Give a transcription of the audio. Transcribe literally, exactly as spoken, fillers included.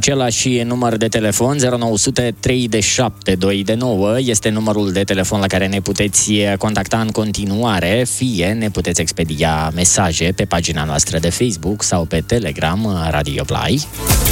Același număr de telefon, zero nouă zero zero trei șapte doi nouă, este numărul de telefon la care ne puteți contacta în continuare, fie ne puteți expedia mesaje pe pagina noastră de Facebook sau pe Telegram Radio Play.